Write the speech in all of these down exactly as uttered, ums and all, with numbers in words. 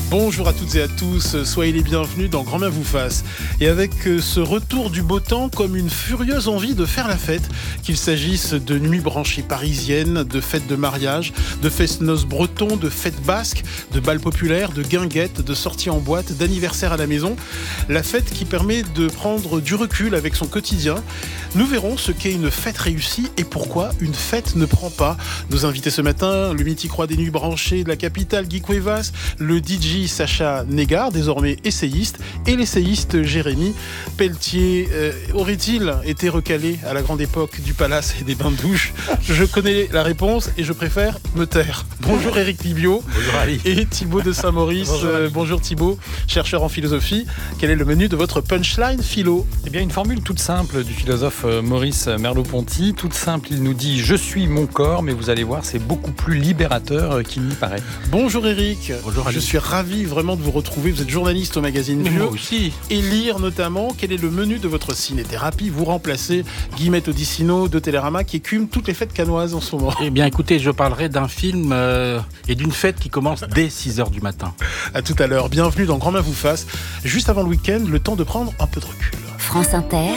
Bonjour à toutes et à tous, soyez les bienvenus dans Grand Bien vous fasse. Et avec ce retour du beau temps comme une furieuse envie de faire la fête, qu'il s'agisse de nuits branchées parisiennes, de fêtes de mariage, de fest-noz bretons, de fêtes basques, de bals populaires, de guinguettes, de sorties en boîte, d'anniversaires à la maison. La fête qui permet de prendre du recul avec son quotidien. Nous verrons ce qu'est une fête réussie et pourquoi une fête ne prend pas. Nos invités ce matin, le mythique roi des nuits branchées de la capitale, Guy Cuevas, le D J Sacha Négard, désormais essayiste, et l'essayiste Jérémy Pelletier. Euh, aurait-il été recalé à la grande époque du palace et des bains de douche? Je connais la réponse et je préfère me taire. Bonjour Éric Libio. Bonjour Ali. Et Thibaut de Saint-Maurice. Bonjour, euh, bonjour Thibaut, chercheur en philosophie. Quel est le menu de votre punchline philo? Eh bien, une formule toute simple du philosophe Maurice Merleau-Ponty. Toute simple, il nous dit « Je suis mon corps », mais vous allez voir, c'est beaucoup plus libérateur qu'il n'y paraît. Bonjour Éric. Bonjour Ali. Je suis ravi vraiment de vous retrouver. Vous êtes journaliste au magazine Vieux. Moi aussi. Et lire notamment. Quel est le menu de votre ciné-thérapie? Vous remplacez Guillemette Odissino de Télérama qui écume toutes les fêtes canoises en ce moment. Eh bien écoutez, je parlerai d'un film euh, et d'une fête qui commence dès six heures du matin. À tout à l'heure. Bienvenue dans Grand Bien vous fasse. Juste avant le week-end, le temps de prendre un peu de recul. France Inter.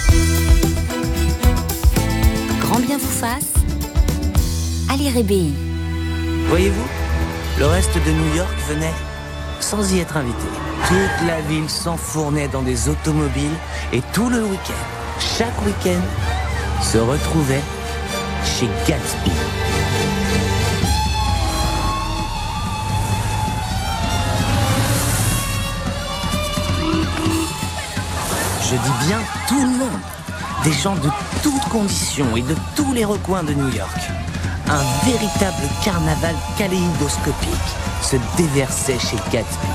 Grand Bien vous fasse. Ali Rébéi. Voyez-vous, le reste de New York venait sans y être invité. Toute la ville s'enfournait dans des automobiles et tout le week-end, chaque week-end, se retrouvait chez Gatsby. Je dis bien tout le monde. Des gens de toutes conditions et de tous les recoins de New York. Un véritable carnaval kaléidoscopique se déversait chez Gatsby.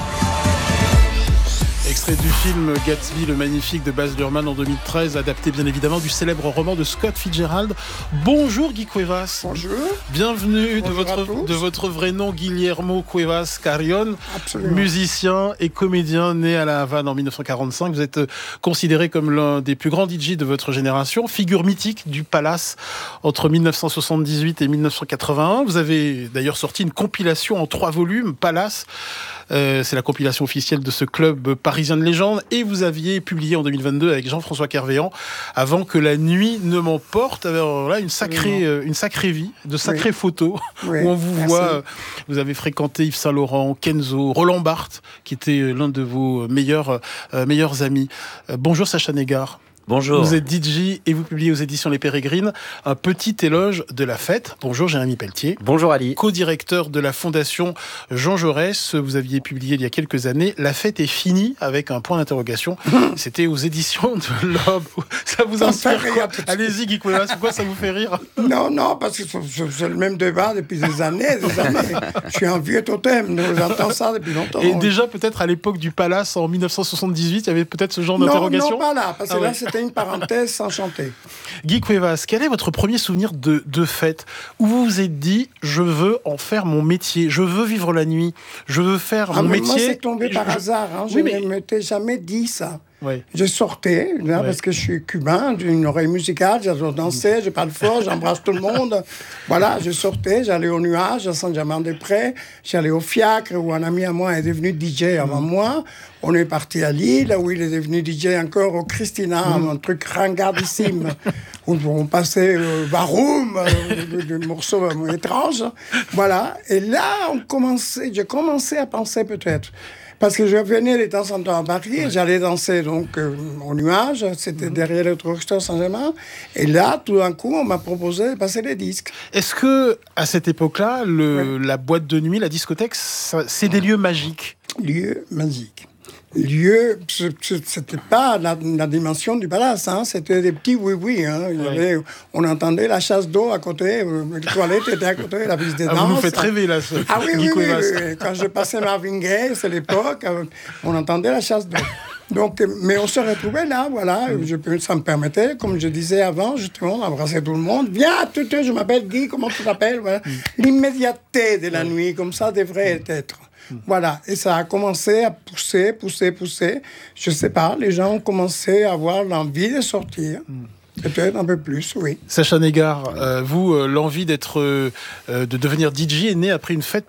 Extrait du film Gatsby, le magnifique de Baz Luhrmann en deux mille treize, adapté bien évidemment du célèbre roman de Scott Fitzgerald. Bonjour Guy Cuevas. Bonjour. Bienvenue. Bonjour de, votre, de votre vrai nom, Guillermo Cuevas Carrion. Absolument. Musicien et comédien né à La Havane en dix-neuf cent quarante-cinq. Vous êtes considéré comme l'un des plus grands D J de votre génération, figure mythique du Palace entre dix-neuf cent soixante-dix-huit et dix-neuf cent quatre-vingt-un. Vous avez d'ailleurs sorti une compilation en trois volumes, Palace. Euh, c'est la compilation officielle de ce club parisien de légende. Et vous aviez publié en deux mille vingt-deux avec Jean-François Kervéan, Avant que la nuit ne m'emporte. Alors là, une sacrée, euh, une sacrée vie, de sacrées oui. photos oui. où on vous Merci. voit. Euh, vous avez fréquenté Yves Saint Laurent, Kenzo, Roland Barthes, qui était l'un de vos meilleurs, euh, meilleurs amis. Euh, bonjour Sacha Négard. Bonjour. Vous êtes D J et vous publiez aux éditions Les Pérégrines un petit éloge de la fête. Bonjour Jérémy Pelletier. Bonjour Ali. Co-directeur de la Fondation Jean Jaurès. Vous aviez publié il y a quelques années La fête est finie avec un point d'interrogation. C'était aux éditions de l'Aube. Ça vous inspire quoi? Allez-y Guy Cuevas, pourquoi ça vous fait rire? Non, non, parce que c'est le même débat depuis des années, des années. Je suis un vieux totem, j'entends ça depuis longtemps. Et déjà peut-être à l'époque du Palace en dix-neuf cent soixante-dix-huit, il y avait peut-être ce genre non, d'interrogation? Non, pas là, parce que ah là ouais. c'était une parenthèse sans chanter. Guy Cuevas, quel est votre premier souvenir de, de fête où vous vous êtes dit je veux en faire mon métier, je veux vivre la nuit, je veux faire ah, mon mais métier. Moi c'est tombé par je, hasard, hein. oui, je mais... ne m'étais jamais dit ça. Oui. Je sortais, là, oui. parce que je suis cubain, j'ai une oreille musicale, j'adore danser, je parle fort, j'embrasse tout le monde. Voilà, je sortais, j'allais au nuage, à Saint-Germain-des-Prés, j'allais au Fiacre, où un ami à moi est devenu D J avant mm. moi. On est parti à Lille, où il est devenu D J encore au Christina, mm. un truc ringardissime, où on passait euh, Baroum, euh, des morceaux euh, étranges. Voilà, et là, on commençait, j'ai commencé à penser peut-être. Parce que je venais de temps en temps à Paris, ouais. j'allais danser donc euh, au nuage, c'était mmh. derrière le drugstore Saint-Germain. Et là, tout d'un coup, on m'a proposé de passer les disques. Est-ce que à cette époque-là, le, ouais. la boîte de nuit, la discothèque, ça, c'est des lieux magiques? Lieux magiques. Lieu, c'était pas la, la dimension du palace, hein, c'était des petits oui-oui. Hein. Il y avait, oui. On entendait la chasse d'eau à côté, les toilettes étaient à côté, la piste des danses. Ah, vous nous faites rêver là, ce Ah oui, oui, oui, oui, oui. Quand je passais Marvin Gaye, c'est l'époque, on entendait la chasse d'eau. Donc, mais on se retrouvait là, voilà, mm. je, ça me permettait, comme je disais avant, justement, d'embrasser tout le monde. Viens, tout, je m'appelle Guy, comment tu t'appelles, voilà. mm. L'immédiateté de la mm. nuit, comme ça devrait mm. être. Voilà, et ça a commencé à pousser, pousser, pousser. Je sais pas, les gens ont commencé à avoir l'envie de sortir. Mm. Peut-être un peu plus, oui. Sacha Négard, euh, vous, euh, l'envie d'être, euh, de devenir D J est née après une fête au,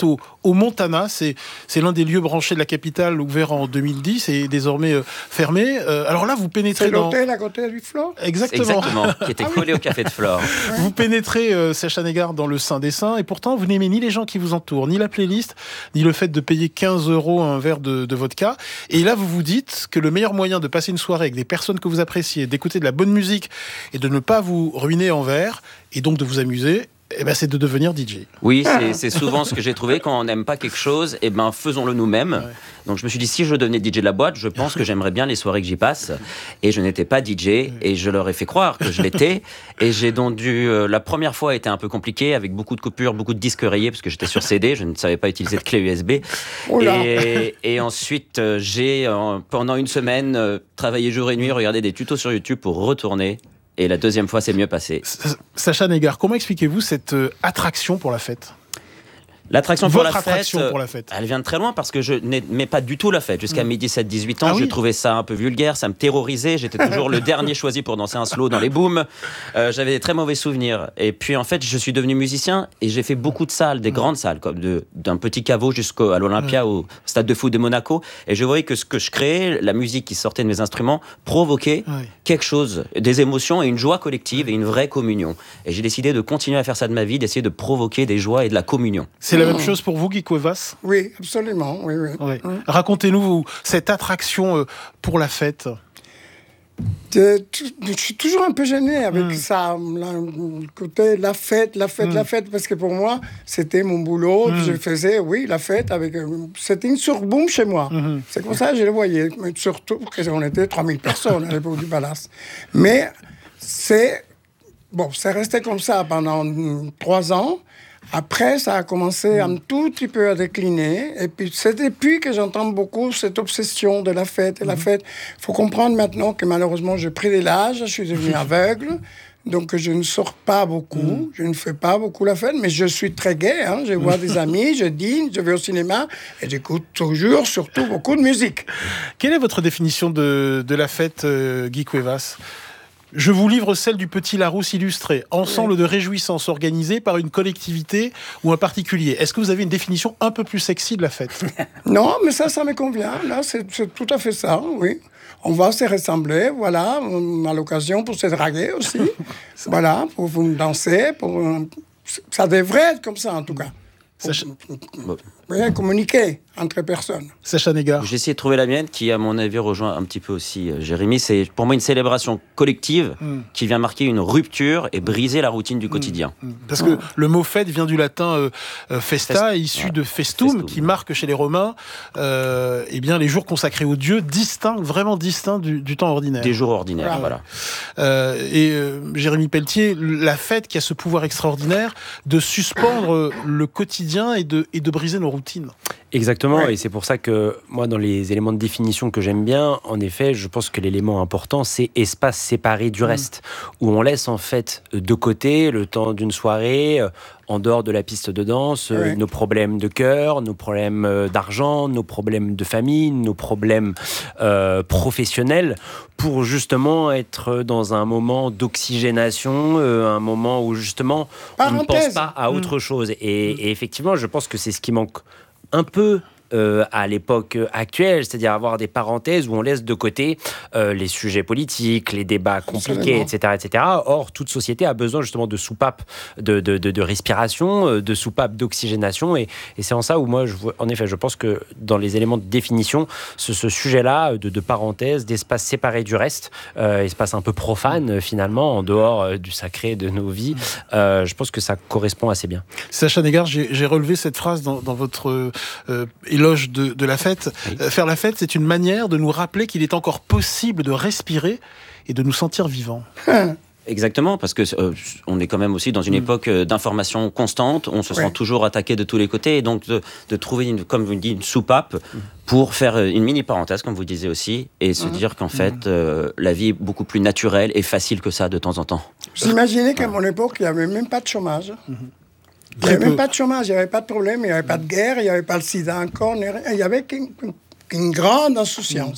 au Montana. C'est, c'est l'un des lieux branchés de la capitale, ouvert en deux mille dix et désormais euh, fermé. Euh, alors là, vous pénétrez c'est dans... l'hôtel à côté du Flore. Exactement. Exactement, qui était collé au café de Flore. Vous pénétrez, euh, Sacha Negard, dans le Saint des Saints, et pourtant, vous n'aimez ni les gens qui vous entourent, ni la playlist, ni le fait de payer quinze euros un verre de, de vodka. Et là, vous vous dites que le meilleur moyen de passer une soirée avec des personnes que vous appréciez, d'écouter de la bonne musique et de ne pas vous ruiner en verre, et donc de vous amuser, eh ben, c'est de devenir D J. Oui, c'est, c'est souvent ce que j'ai trouvé. Quand on n'aime pas quelque chose, eh ben, faisons-le nous-mêmes. Ouais. Donc je me suis dit, si je devenais D J de la boîte, je pense que j'aimerais bien les soirées que j'y passe. Et je n'étais pas D J, et je leur ai fait croire que je l'étais. Et j'ai donc dû... Euh, la première fois a été un peu compliquée, avec beaucoup de coupures, beaucoup de disques rayés, parce que j'étais sur C D, je ne savais pas utiliser de clé U S B. Et, et ensuite, euh, j'ai, euh, pendant une semaine, euh, travaillé jour et nuit, regardé des tutos sur YouTube pour retourner. Et la deuxième fois, c'est mieux passé. Sacha Negard, comment expliquez-vous cette euh, attraction pour la fête ? L'attraction pour la, attraction fête, pour la fête, elle vient de très loin parce que je n'aimais pas du tout la fête. Jusqu'à mes dix-sept dix-huit ans, ah oui. je trouvais ça un peu vulgaire, ça me terrorisait. J'étais toujours le dernier choisi pour danser un slow dans les booms. Euh, j'avais des très mauvais souvenirs. Et puis en fait, je suis devenu musicien et j'ai fait beaucoup de salles, des grandes salles, comme de, d'un petit caveau jusqu'à l'Olympia, au stade de foot de Monaco. Et je voyais que ce que je créais, la musique qui sortait de mes instruments, provoquait oui. quelque chose, des émotions et une joie collective et une vraie communion. Et j'ai décidé de continuer à faire ça de ma vie, d'essayer de provoquer des joies et de la communion. C'est la même chose pour vous, Guy Cuevas ? Oui, absolument. Oui, oui. Oui. Mmh. Racontez-nous vous, cette attraction euh, pour la fête. Je, je suis toujours un peu gêné avec mmh. ça, le côté la fête, la fête, mmh. la fête, parce que pour moi, c'était mon boulot. Mmh. Je faisais, oui, la fête avec. C'était une surboom chez moi. Mmh. C'est comme ça que je le voyais. Mais surtout qu'on était trois mille personnes à l'époque du Palace. Mais c'est. Bon, c'est resté comme ça pendant trois ans. Après, ça a commencé un tout petit peu à décliner. Et puis, c'est depuis que j'entends beaucoup cette obsession de la fête et la fête. Il faut comprendre maintenant que malheureusement, j'ai pris de l'âge, je suis devenu aveugle. Donc, je ne sors pas beaucoup, mmh. je ne fais pas beaucoup la fête, mais je suis très gai. Hein. Je vois des amis, je dîne, je vais au cinéma et j'écoute toujours, surtout, beaucoup de musique. Quelle est votre définition de, de la fête, euh, Guy Cuevas ? Je vous livre celle du Petit Larousse illustré, ensemble oui. de réjouissances organisées par une collectivité ou un particulier. Est-ce que vous avez une définition un peu plus sexy de la fête ? Non, mais ça, ça me convient. Là, c'est, c'est tout à fait ça, oui. On va se ressembler, voilà, à l'occasion pour se draguer aussi. Voilà, pour vous danser, pour... Ça devrait être comme ça, en tout cas. Sacha... Rien communiquer entre personnes. Sacha Negard. J'ai essayé de trouver la mienne, qui à mon avis rejoint un petit peu aussi euh, Jérémy. C'est pour moi une célébration collective mm. qui vient marquer une rupture et briser la routine du quotidien. Mm. Mm. Parce que le mot fête vient du latin euh, euh, festa, Fest... issu ouais. de festum, festum, qui marque chez les Romains euh, eh bien, les jours consacrés aux dieux, distincts, vraiment distincts du, du temps ordinaire. Des jours ordinaires, voilà. voilà. Euh, et euh, Jérémy Pelletier, la fête qui a ce pouvoir extraordinaire de suspendre le quotidien et de, et de briser nos routines. Exactement, ouais. et c'est pour ça que moi, dans les éléments de définition que j'aime bien, en effet, je pense que l'élément important, c'est espace séparé du reste, mmh. où on laisse en fait de côté le temps d'une soirée, euh, en dehors de la piste de danse, euh, ouais. nos problèmes de cœur, nos problèmes euh, d'argent, nos problèmes de famille, nos problèmes euh, professionnels, pour justement être dans un moment d'oxygénation, euh, un moment où justement Parenthèse. on ne pense pas à autre mmh. chose. Et, et effectivement, je pense que c'est ce qui manque un peu euh, à l'époque actuelle, c'est-à-dire avoir des parenthèses où on laisse de côté euh, les sujets politiques, les débats compliqués, et cetera, et cetera. Or, toute société a besoin justement de soupapes de, de, de, de respiration, de soupapes d'oxygénation, et, et c'est en ça où moi, je, en effet, je pense que dans les éléments de définition, ce, ce sujet-là de, de parenthèses, d'espace séparé du reste, euh, espace un peu profane finalement, en dehors euh, du sacré de nos vies, euh, je pense que ça correspond assez bien. Sacha Negard, j'ai, j'ai relevé cette phrase dans, dans votre euh, éloge de, de la fête. Oui. Euh, faire la fête, c'est une manière de nous rappeler qu'il est encore possible de respirer et de nous sentir vivants. Exactement, parce que euh, on est quand même aussi dans une mmh. époque d'information constante, on se ouais. sent toujours attaqué de tous les côtés, et donc de, de trouver, une, comme vous dites, une soupape mmh. pour faire une mini parenthèse, comme vous disiez aussi, et se mmh. dire qu'en fait, mmh. euh, la vie est beaucoup plus naturelle et facile que ça de temps en temps. Vous imaginez qu'à mon époque, il n'y avait même pas de chômage. Mmh. Il n'y avait même pas de chômage, il n'y avait pas de problème, il n'y avait pas de guerre, il n'y avait pas le sida encore, il n'y avait qu'une, une grande insouciance.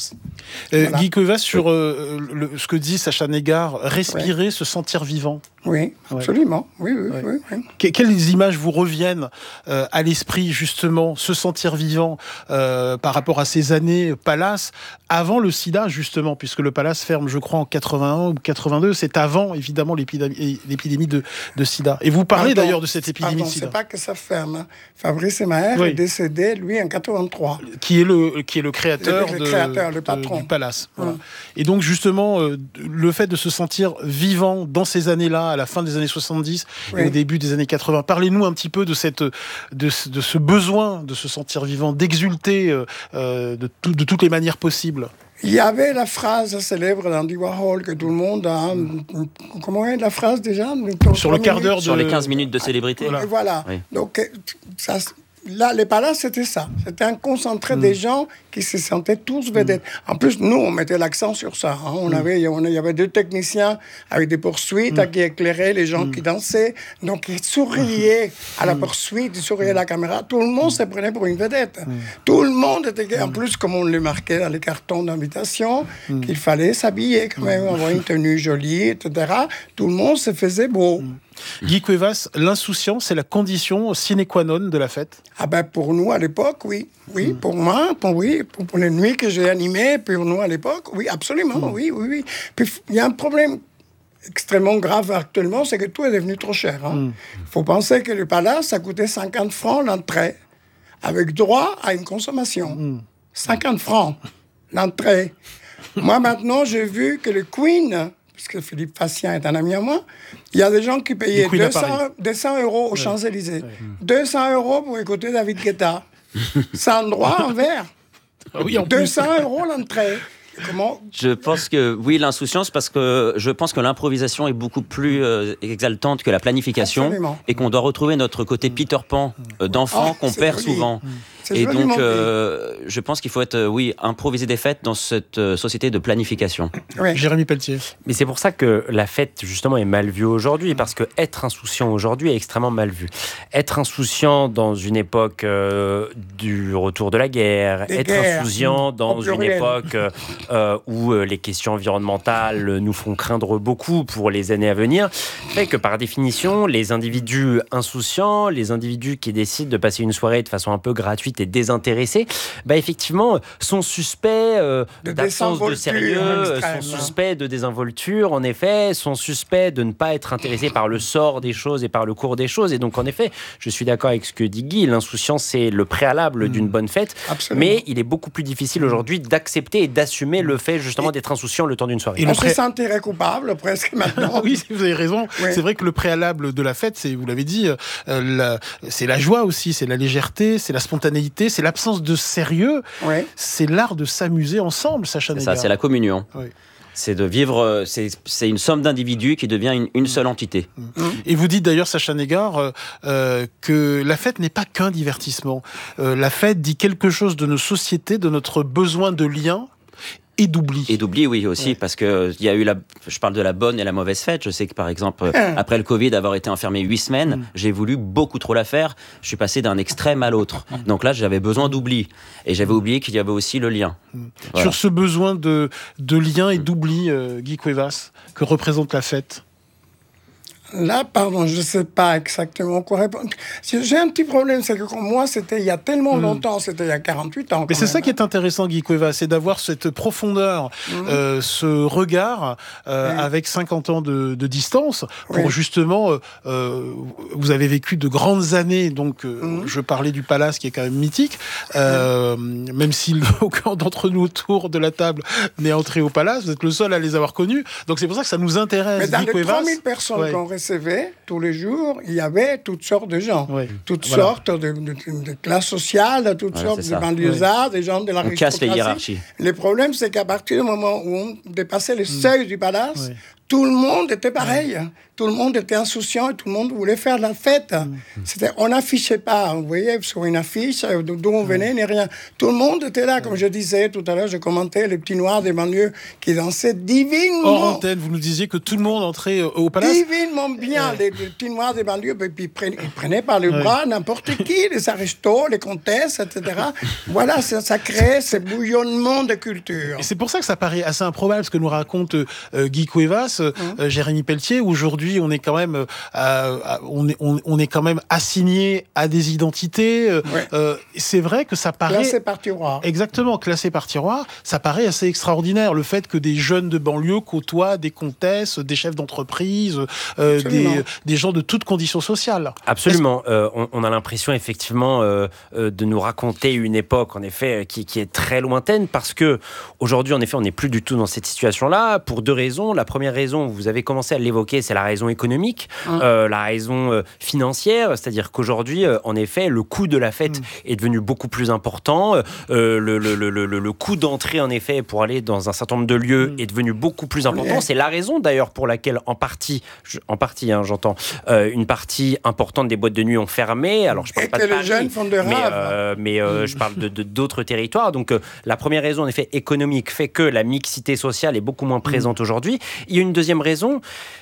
Euh, Voilà. Guy Cuevas, sur euh, le, ce que dit Sacha Négard, respirer, ouais. se sentir vivant. Oui, absolument. Oui, oui, ouais. oui, oui. Que, quelles images vous reviennent euh, à l'esprit, justement, se sentir vivant euh, par rapport à ces années Palace, avant le sida, justement, puisque le Palace ferme, je crois, en quatre-vingt-un ou quatre-vingt-deux, c'est avant, évidemment, l'épidémie, l'épidémie de, de sida. Et vous parlez pardon, d'ailleurs de cette épidémie pardon, de sida. C'est pas que ça ferme. Fabrice Maher oui. est décédé, lui, en quatre-vingt-trois. Qui est le, qui est le créateur, le, le de, créateur le patron. De, du Palace. Voilà. Hum. Et donc, justement, euh, le fait de se sentir vivant dans ces années-là, à la fin des années soixante-dix oui. et au début des années quatre-vingts. Parlez-nous un petit peu de, cette, de, de ce besoin de se sentir vivant, d'exulter euh, de, tout, de toutes les manières possibles. Il y avait la phrase célèbre d'Andy Warhol que tout le monde a... Comment est la phrase déjà? Sur le quart d'heure de... Sur les quinze minutes de célébrité. Voilà. voilà. Oui. Donc, ça... Là, les palaces, c'était ça. C'était un concentré mmh. des gens qui se sentaient tous vedettes. Mmh. En plus, nous, on mettait l'accent sur ça. Hein. On mmh. avait, on, il y avait deux techniciens avec des poursuites mmh. qui éclairaient les gens mmh. qui dansaient. Donc, ils souriaient mmh. à la poursuite, ils souriaient à la caméra. Tout le monde mmh. se prenait pour une vedette. Mmh. Tout le monde était gay. En plus, comme on le marquait dans les cartons d'invitation, mmh. qu'il fallait s'habiller quand même, avoir une tenue jolie, et cetera. Tout le monde se faisait beau. Mmh. Guy Cuevas, l'insouciance, c'est la condition sine qua non de la fête? Ah ben pour nous à l'époque, oui. Oui, mmh. pour moi, pour, oui, pour, pour les nuits que j'ai animées, pour nous à l'époque, oui, absolument, mmh. oui, oui, oui. Puis il y a un problème extrêmement grave actuellement, c'est que tout est devenu trop cher. Il hein. mmh. faut penser que le Palace, ça coûtait cinquante francs l'entrée, avec droit à une consommation. Mmh. cinquante francs l'entrée. Moi maintenant, j'ai vu que le Queen... parce que Philippe Fassien est un ami à moi, il y a des gens qui payaient deux cents euros aux ouais. Champs-Élysées. Ouais. deux cents euros pour écouter David Guetta. Sans droit en verre. Ah oui, en deux cents euros l'entrée. Comment... Je pense que oui, l'insouciance, parce que je pense que l'improvisation est beaucoup plus euh, exaltante que la planification. Absolument. Et qu'on doit retrouver notre côté Peter Pan euh, d'enfant oh, qu'on perd joli. souvent. Mmh. Et donc, euh, je pense qu'il faut être, euh, oui, improviser des fêtes dans cette euh, société de planification. Ouais. Jérémy Pelletier. Mais c'est pour ça que la fête, justement, est mal vue aujourd'hui, parce que être insouciant aujourd'hui est extrêmement mal vu. Être insouciant dans une époque euh, du retour de la guerre, des être guerres. insouciant dans une époque euh, où euh, les questions environnementales nous font craindre beaucoup pour les années à venir, fait que par définition, les individus insouciants, les individus qui décident de passer une soirée de façon un peu gratuite et désintéressés, bah effectivement, sont suspects euh, de d'absence de sérieux, extrême, sont suspects hein. de désinvolture, en effet, sont suspects de ne pas être intéressés par le sort des choses et par le cours des choses. Et donc, en effet, je suis d'accord avec ce que dit Guy, l'insouciance, c'est le préalable mmh. d'une bonne fête, Absolument. mais il est beaucoup plus difficile aujourd'hui d'accepter et d'assumer le fait, justement, d'être insouciant le temps d'une soirée. Et on pré... se sentirait coupable, presque, maintenant. Oui, vous avez raison. Oui. C'est vrai que le préalable de la fête, c'est, vous l'avez dit, euh, la... c'est la joie aussi, c'est la légèreté, c'est la spontanéité, c'est l'absence de sérieux, oui. c'est l'art de s'amuser ensemble, Sacha Négard. C'est ça, c'est la communion. Oui. C'est de vivre, c'est, c'est une somme d'individus qui devient une, une seule entité. Mmh. Et vous dites d'ailleurs, Sacha Négard, euh, que la fête n'est pas qu'un divertissement. Euh, la fête dit quelque chose de nos sociétés, de notre besoin de lien. Et d'oubli. Et d'oubli, oui, aussi, ouais. parce que il y a eu la, je parle de la bonne et la mauvaise fête. Je sais que, par exemple, ah. après le Covid, avoir été enfermé huit semaines, mm. j'ai voulu beaucoup trop la faire. Je suis passé d'un extrême à l'autre. Mm. Donc là, j'avais besoin d'oubli. Et j'avais oublié qu'il y avait aussi le lien. Mm. Voilà. Sur ce besoin de, de lien et d'oubli, euh, Guy Cuevas, que représente la fête? Là, pardon, je ne sais pas exactement quoi répondre. J'ai un petit problème, c'est que pour moi, c'était il y a tellement longtemps, mmh. c'était il y a quarante-huit ans. Mais c'est même. ça qui est intéressant, Guy Cuevas, c'est d'avoir cette profondeur, mmh. euh, ce regard euh, mmh. avec cinquante ans de, de distance, pour oui. justement, euh, euh, vous avez vécu de grandes années, donc euh, mmh. je parlais du Palace qui est quand même mythique, euh, mmh. même si aucun d'entre nous autour de la table n'est entré au Palace, vous êtes le seul à les avoir connus, donc c'est pour ça que ça nous intéresse, Mais dans Guy les Cuevas. trois mille personnes ouais. qu'on recevait tous les jours, il y avait toutes sortes de gens, oui. toutes voilà. sortes de, de, de classes sociales, toutes ouais, sortes de banlieusards, oui. des gens de l'aristocratie. On casse les hiérarchies. Le problème, c'est qu'à partir du moment où on dépassait les mmh. seuils du Palace, oui. tout le monde était pareil. Ouais. Tout le monde était insouciant et tout le monde voulait faire la fête. Mmh. C'était, on n'affichait pas, vous voyez, sur une affiche d'où on venait, ni rien. Tout le monde était là, comme je disais tout à l'heure, je commentais les petits noirs des banlieues qui dansaient divinement. Hors antenne, vous nous disiez que tout le monde entrait au Palace. Divinement bien, ouais. les, les petits noirs des banlieues, puis ils prenaient, ils prenaient par le ouais. bras n'importe qui, les aristos, les comtesses, et cetera. Voilà, ça, ça créait ce bouillonnement de culture. Et c'est pour ça que ça paraît assez improbable, ce que nous raconte euh, Guy Cuevas, euh, mmh. Jérémy Pelletier. Aujourd'hui, on est quand même, euh, on est, on, on est quand même assigné à des identités. Euh, ouais. euh, c'est vrai que ça paraît classé par tiroir. Exactement, classé par tiroir. Ça paraît assez extraordinaire, le fait que des jeunes de banlieue côtoient des comtesses, des chefs d'entreprise, euh, des, des gens de toutes conditions sociales. Absolument. Euh, on, on a l'impression effectivement euh, euh, de nous raconter une époque, en effet, qui, qui est très lointaine, parce que aujourd'hui, en effet, on n'est plus du tout dans cette situation-là pour deux raisons. La première raison, vous avez commencé à l'évoquer, c'est la raison économique, mmh. euh, la raison euh, financière, c'est-à-dire qu'aujourd'hui, euh, en effet, le coût de la fête mmh. est devenu beaucoup plus important. Euh, le, le, le, le, le coût d'entrée, en effet, pour aller dans un certain nombre de lieux mmh. est devenu beaucoup plus important. Ouais. C'est la raison, d'ailleurs, pour laquelle, en partie, je, en partie, hein, j'entends, euh, une partie importante des boîtes de nuit ont fermé. Alors, je parle Et pas que de Paris, les jeunes font de mais, rêves. euh, mais euh, mmh. je parle de, de, d'autres territoires. Donc, euh, la première raison, en effet, économique, fait que la mixité sociale est beaucoup moins présente mmh. aujourd'hui. Il y a une deuxième raison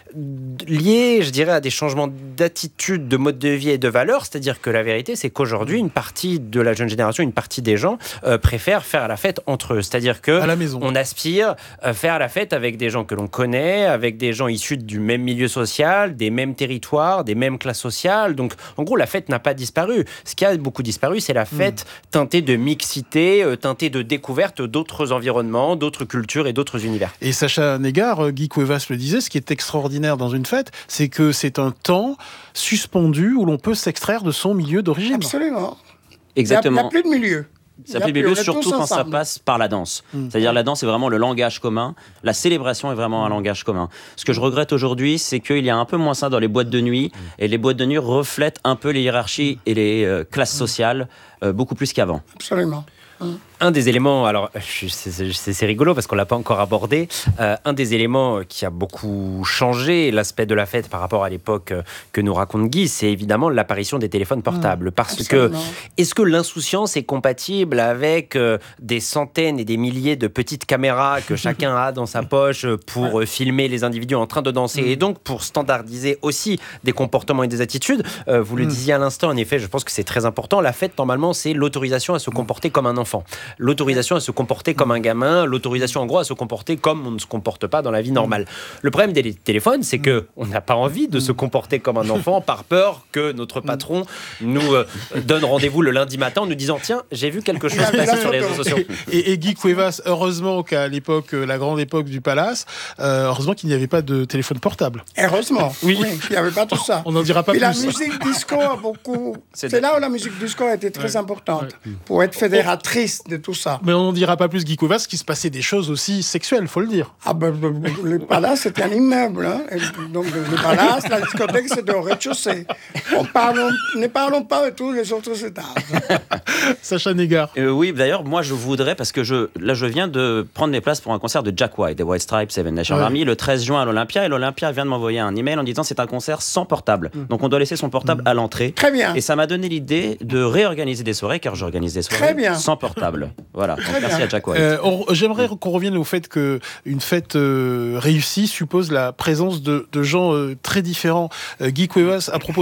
liée, je dirais, à des changements d'attitude, de mode de vie et de valeurs. C'est-à-dire que la vérité, c'est qu'aujourd'hui, une partie de la jeune génération, une partie des gens euh, préfèrent faire la fête entre eux. C'est-à-dire que à la maison. On aspire à faire la fête avec des gens que l'on connaît, avec des gens issus du même milieu social, des mêmes territoires, des mêmes classes sociales. Donc, en gros, la fête n'a pas disparu. Ce qui a beaucoup disparu, c'est la fête mmh. teintée de mixité, euh, teintée de découverte d'autres environnements, d'autres cultures et d'autres univers. Et Sacha Négard, Guy Cuevas le disait, ce qui est extraordinaire dans une fête, c'est que c'est un temps suspendu où l'on peut s'extraire de son milieu d'origine. Absolument. Exactement. Il n'y a, a plus de milieu. Ça fait milieu, surtout quand ça passe par la danse. Mmh. C'est-à-dire la danse est vraiment le langage commun. La célébration est vraiment un langage commun. Ce que je regrette aujourd'hui, c'est qu'il y a un peu moins ça dans les boîtes de nuit. Et les boîtes de nuit reflètent un peu les hiérarchies et les euh, classes sociales euh, beaucoup plus qu'avant. Absolument. Mmh. Un des éléments, alors c'est, c'est, c'est rigolo parce qu'on ne l'a pas encore abordé, euh, un des éléments qui a beaucoup changé l'aspect de la fête par rapport à l'époque que nous raconte Guy, c'est évidemment l'apparition des téléphones portables. Mmh, parce absolument. que, est-ce que l'insouciance est compatible avec euh, des centaines et des milliers de petites caméras que chacun a dans sa poche pour ouais. filmer les individus en train de danser mmh. et donc pour standardiser aussi des comportements et des attitudes. euh, Vous mmh. le disiez à l'instant, en effet, je pense que c'est très important. La fête, normalement, c'est l'autorisation à se comporter comme un enfant. L'autorisation à se comporter comme un gamin, l'autorisation en gros à se comporter comme on ne se comporte pas dans la vie normale. Le problème des téléphones, c'est que on n'a pas envie de se comporter comme un enfant par peur que notre patron nous euh, donne rendez-vous le lundi matin en nous disant tiens, j'ai vu quelque chose passer sur les réseaux sociaux. Et, et Guy Cuevas, heureusement qu'à l'époque, la grande époque du Palace, euh, heureusement qu'il n'y avait pas de téléphone portable. Heureusement, oui, oui il n'y avait pas tout ça. On n'en dira pas Et plus. La musique disco a beaucoup. C'est, c'est là où la musique disco a été très ouais. importante ouais. pour être fédératrice de tout ça. Mais on n'en dira pas plus, Guy Cuevas, qu'il se passait des choses aussi sexuelles, faut le dire. Ah ben, le Palace, c'était un immeuble. Hein. Et donc, le Palace, la discothèque, c'était au rez-de-chaussée. On parle, ne parlons pas de tous les autres étages. Sacha Négard. Euh, oui, d'ailleurs, moi, je voudrais, parce que je, là, je viens de prendre mes places pour un concert de Jack White, des White Stripes, Seven Nation ouais. Army, le treize juin à l'Olympia, et l'Olympia vient de m'envoyer un email en disant c'est un concert sans portable. Mmh. Donc, on doit laisser son portable mmh. à l'entrée. Très bien. Et ça m'a donné l'idée de réorganiser des soirées, car j'organise des soirées Très bien. sans portable. Voilà. Donc, merci bien. à Jack White. Euh, on, j'aimerais qu'on revienne au fait qu'une fête euh, réussie suppose la présence de, de gens euh, très différents. Euh, Guy Cuevas, à propos